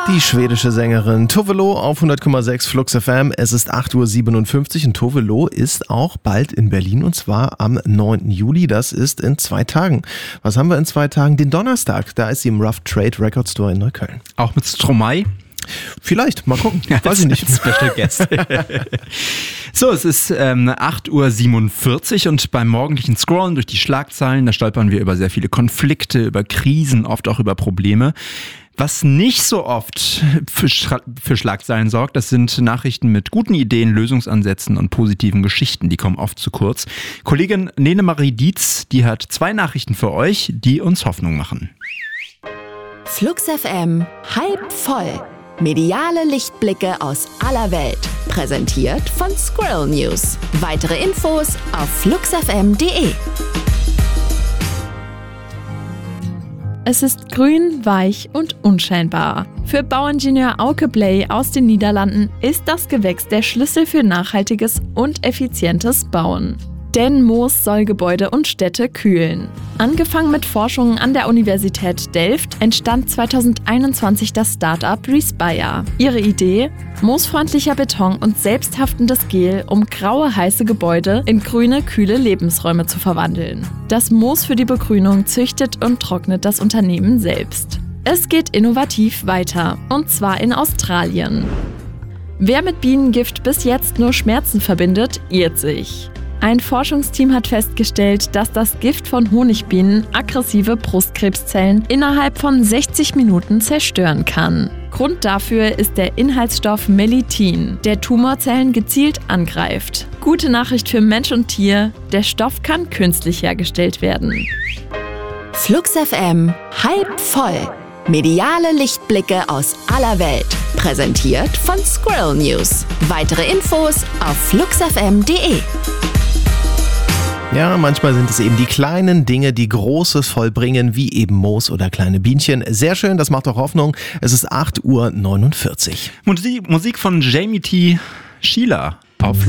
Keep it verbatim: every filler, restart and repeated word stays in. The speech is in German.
Die schwedische Sängerin Tove Lo auf hundert Komma sechs Flux F M. Es ist acht Uhr siebenundfünfzig und Tove Lo ist auch bald in Berlin und zwar am neunten Juli. Das ist in zwei Tagen. Was haben wir in zwei Tagen? Den Donnerstag. Da ist sie im Rough Trade Record Store in Neukölln. Auch mit Stromae? Vielleicht, mal gucken. Ja, weiß ich nicht. Special Guest. So, es ist ähm, acht Uhr siebenundvierzig und beim morgendlichen Scrollen durch die Schlagzeilen, da stolpern wir über sehr viele Konflikte, über Krisen, oft auch über Probleme. Was nicht so oft für, Schra- für Schlagzeilen sorgt, das sind Nachrichten mit guten Ideen, Lösungsansätzen und positiven Geschichten. Die kommen oft zu kurz. Kollegin Nene-Marie Dietz, die hat zwei Nachrichten für euch, die uns Hoffnung machen. Flux F M, halb voll. Mediale Lichtblicke aus aller Welt. Präsentiert von Squirrel News. Weitere Infos auf flux f m punkt d e. Es ist grün, weich und unscheinbar. Für Bauingenieur Auke Bley aus den Niederlanden ist das Gewächs der Schlüssel für nachhaltiges und effizientes Bauen. Denn Moos soll Gebäude und Städte kühlen. Angefangen mit Forschungen an der Universität Delft entstand zweitausendeinundzwanzig das Start-up Respire. Ihre Idee? Moosfreundlicher Beton und selbsthaftendes Gel, um graue, heiße Gebäude in grüne, kühle Lebensräume zu verwandeln. Das Moos für die Begrünung züchtet und trocknet das Unternehmen selbst. Es geht innovativ weiter, und zwar in Australien. Wer mit Bienengift bis jetzt nur Schmerzen verbindet, irrt sich. Ein Forschungsteam hat festgestellt, dass das Gift von Honigbienen aggressive Brustkrebszellen innerhalb von sechzig Minuten zerstören kann. Grund dafür ist der Inhaltsstoff Melittin, der Tumorzellen gezielt angreift. Gute Nachricht für Mensch und Tier, der Stoff kann künstlich hergestellt werden. Flux F M, halb voll. Mediale Lichtblicke aus aller Welt. Präsentiert von Squirrel News. Weitere Infos auf flux f m punkt d e. Ja, manchmal sind es eben die kleinen Dinge, die Großes vollbringen, wie eben Moos oder kleine Bienchen. Sehr schön, das macht auch Hoffnung. Es ist acht Uhr neunundvierzig. Musik, Musik von Jamie T. Sheila auf